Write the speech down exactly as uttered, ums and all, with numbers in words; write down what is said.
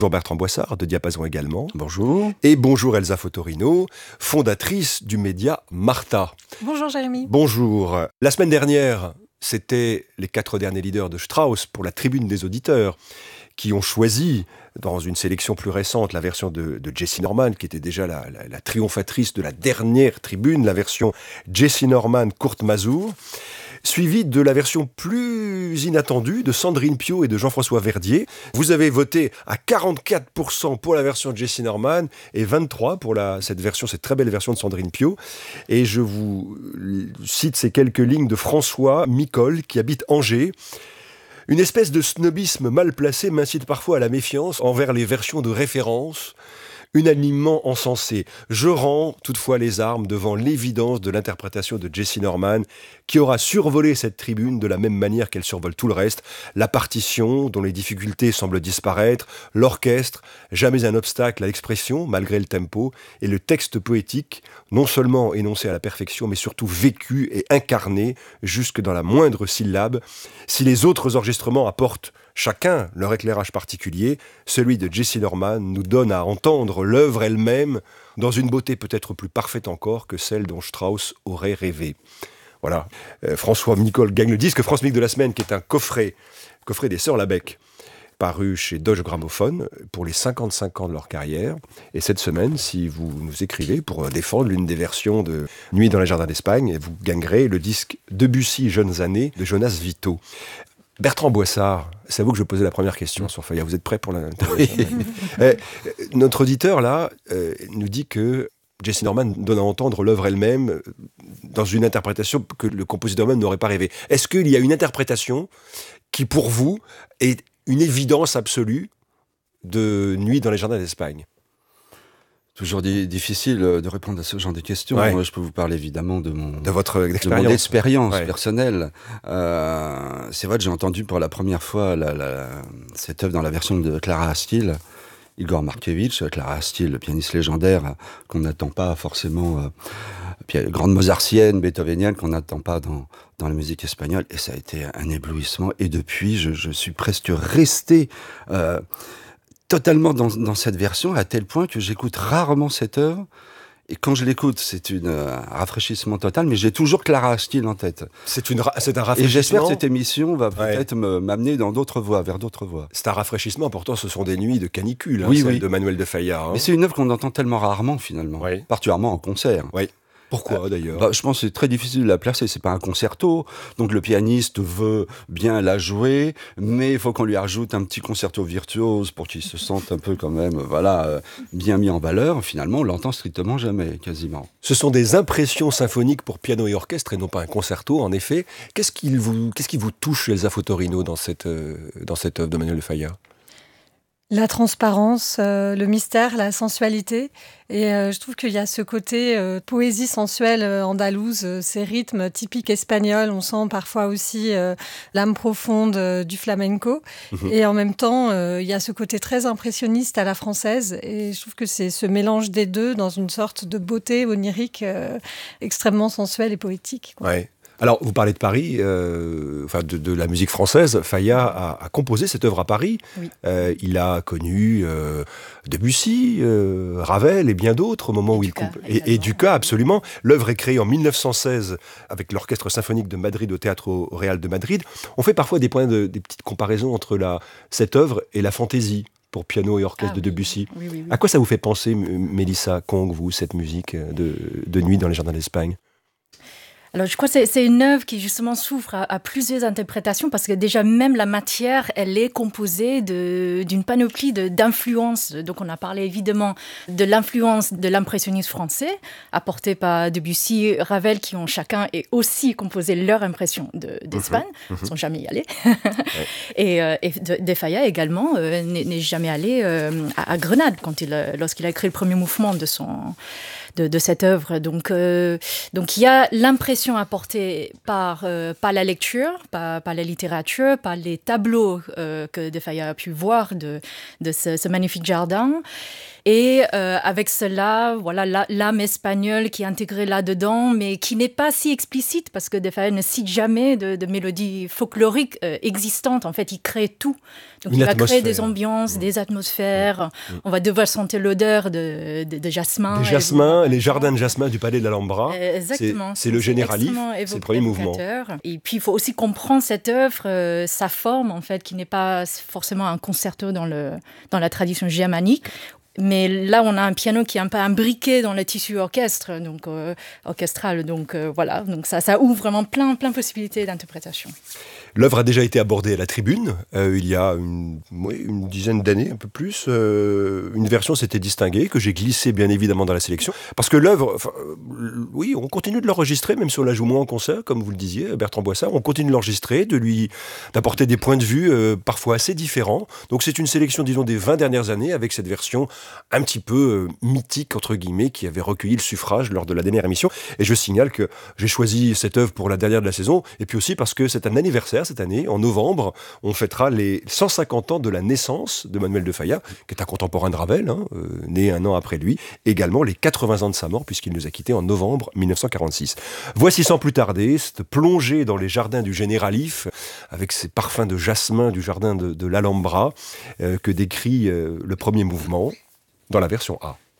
Bonjour Bertrand Boissard, de Diapason également. Bonjour. Et bonjour Elsa Fotorino, fondatrice du média Martha. Bonjour Jérémy. Bonjour. La semaine dernière, c'était les quatre derniers leaders de Strauss pour la tribune des auditeurs qui ont choisi, dans une sélection plus récente, la version de, de Jessye Norman, qui était déjà la, la, la triomphatrice de la dernière tribune, la version Jessye Norman Kurt Masur, suivie de la version plus inattendue de Sandrine Piau et de Jean-François Verdier. Vous avez voté à quarante-quatre pour cent pour la version de Jessye Norman et vingt-trois pour la, cette version, cette très belle version de Sandrine Piau. Et je vous cite ces quelques lignes de François Micol, qui habite Angers. Une espèce de snobisme mal placé m'incite parfois à la méfiance envers les versions de référence, unanimement encensées. Je rends toutefois les armes devant l'évidence de l'interprétation de Jessye Norman, qui aura survolé cette tribune de la même manière qu'elle survole tout le reste. La partition, dont les difficultés semblent disparaître, l'orchestre, jamais un obstacle à l'expression, malgré le tempo, et le texte poétique, non seulement énoncé à la perfection, mais surtout vécu et incarné, jusque dans la moindre syllabe. Si les autres enregistrements apportent chacun leur éclairage particulier, celui de Jessye Norman nous donne à entendre l'œuvre elle-même dans une beauté peut-être plus parfaite encore que celle dont Strauss aurait rêvé. Voilà, euh, François Micol gagne le disque France Musique de la semaine, qui est un coffret, coffret des Sœurs Labec, paru chez Doge Gramophone pour les cinquante-cinq ans de leur carrière. Et cette semaine, si vous nous écrivez pour défendre l'une des versions de Nuit dans les jardins d'Espagne, vous gagnerez le disque Debussy Jeunes années de Jonas Vito. Bertrand Boissard, c'est à vous que je posais la première question sur Faya. Vous êtes prêt pour l'intervention? Oui. eh, Notre auditeur, là, euh, nous dit que Jessye Norman donne à entendre l'œuvre elle-même dans une interprétation que le compositeur même n'aurait pas rêvé. Est-ce qu'il y a une interprétation qui, pour vous, est une évidence absolue de Nuit dans les jardins d'Espagne? Toujours di- difficile de répondre à ce genre de questions. Ouais. Moi, je peux vous parler évidemment de mon, De votre de expérience, mon expérience ouais. personnelle. Euh, c'est vrai que j'ai entendu pour la première fois la, la, cette œuvre dans la version de Clara Astil, Igor Markevitch, Clara Astil, le pianiste légendaire qu'on n'attend pas forcément, euh, puis grande mozartienne, beethovenienne, qu'on n'attend pas dans, dans la musique espagnole. Et ça a été un éblouissement. Et depuis, je, je suis presque resté euh, totalement dans, dans cette version, à tel point que j'écoute rarement cette œuvre. Et quand je l'écoute, c'est une, euh, un rafraîchissement total, mais j'ai toujours Clara Astil en tête. C'est, une ra- c'est un Et rafraîchissement. j'espère que cette émission va Ouais. peut-être me, m'amener dans d'autres voies, vers d'autres voies. C'est un rafraîchissement, pourtant ce sont des nuits de canicule, hein, Oui, celles oui. de Manuel de Falla. Hein. Mais c'est une œuvre qu'on entend tellement rarement, finalement. Oui. Particulièrement en concert. Oui. Pourquoi d'ailleurs? Bah, je pense que c'est très difficile de la placer. C'est pas un concerto, donc le pianiste veut bien la jouer, mais il faut qu'on lui ajoute un petit concerto virtuose pour qu'il se sente un peu quand même, voilà, euh, bien mis en valeur. Finalement, on l'entend strictement jamais, quasiment. Ce sont des impressions symphoniques pour piano et orchestre et non pas un concerto, en effet. Qu'est-ce qui vous, qu'est-ce qui vous touche, Elsa Fotorino, dans cette, euh, dans cette œuvre de Manuel de Falla? La transparence, euh, le mystère, la sensualité. Et euh, je trouve qu'il y a ce côté euh, poésie sensuelle euh, andalouse, euh, ces rythmes typiques espagnols. On sent parfois aussi euh, l'âme profonde euh, du flamenco. Mmh. Et en même temps, euh, il y a ce côté très impressionniste à la française. Et je trouve que c'est ce mélange des deux dans une sorte de beauté onirique euh, extrêmement sensuelle et poétique, quoi. Ouais. Alors, vous parlez de Paris, euh, enfin de, de la musique française. Falla a, a composé cette œuvre à Paris. Oui. Euh, il a connu euh, Debussy, euh, Ravel et bien d'autres au moment et où il comp... et, et Dukas, absolument. L'œuvre est créée en mille neuf cent seize avec l'Orchestre symphonique de Madrid au Théâtre au Real de Madrid. On fait parfois des points de, des petites comparaisons entre la, cette œuvre et la fantaisie pour piano et orchestre ah, de Debussy. Oui, oui, oui. À quoi ça vous fait penser, Mélissa Kong, vous, cette musique de, de Nuit dans les jardins d'Espagne? Alors, je crois que c'est, c'est une œuvre qui, justement, s'ouvre à, à plusieurs interprétations parce que déjà, même la matière, elle est composée de, d'une panoplie de, d'influences. Donc, on a parlé évidemment de l'influence de l'impressionnisme français, apportée par Debussy, Ravel, qui ont chacun et aussi composé leur impression de, d'Espagne. Ils mmh, mmh. ne sont jamais y allés. Ouais. Et, euh, et de, de Falla également euh, n'est, n'est jamais allé euh, à, à Grenade quand il, lorsqu'il a écrit le premier mouvement de son... De, de cette œuvre. Donc, euh, donc, il y a l'impression apportée par, euh, par la lecture, par, par la littérature, par les tableaux euh, que de Falla a pu voir de, de ce, ce magnifique jardin. Et euh, avec cela, voilà, la, l'âme espagnole qui est intégrée là-dedans, mais qui n'est pas si explicite, parce que De Falla ne cite jamais de, de mélodies folkloriques euh, existantes. En fait, il crée tout. Donc, Une il va atmosphère. créer des ambiances, mmh. des atmosphères. Mmh. On va devoir sentir l'odeur de, de, de jasmin. Des jasmins, les jardins de jasmin du palais de l'Alhambra. Euh, exactement. C'est, c'est le Généralif, c'est le premier mouvement. Et puis, il faut aussi comprendre cette œuvre, euh, sa forme, en fait, qui n'est pas forcément un concerto dans, le, dans la tradition germanique. Mais là, on a un piano qui est un peu imbriqué dans le tissu orchestre, donc euh, orchestral. Donc euh, voilà, donc ça, ça ouvre vraiment plein, plein de possibilités d'interprétation. L'œuvre a déjà été abordée à la tribune euh, il y a une, oui, une dizaine d'années, un peu plus. Euh, une version s'était distinguée, que j'ai glissée bien évidemment dans la sélection. Parce que l'œuvre, enfin, euh, oui, on continue de l'enregistrer, même si on la joue moins en concert, comme vous le disiez, Bertrand Boissard. On continue de l'enregistrer, de lui, d'apporter des points de vue euh, parfois assez différents. Donc c'est une sélection, disons, des vingt dernières années, avec cette version un petit peu euh, mythique, entre guillemets, qui avait recueilli le suffrage lors de la dernière émission. Et je signale que j'ai choisi cette œuvre pour la dernière de la saison, et puis aussi parce que c'est un anniversaire cette année. En novembre, on fêtera les cent cinquante ans de la naissance de Manuel de Falla, qui est un contemporain de Ravel, hein, euh, né un an après lui. Également les quatre-vingts ans de sa mort, puisqu'il nous a quittés en novembre mille neuf cent quarante-six. Voici sans plus tarder cette plongée dans les jardins du Généralif, avec ces parfums de jasmin du jardin de, de l'Alhambra, euh, que décrit euh, le premier mouvement, dans la version A.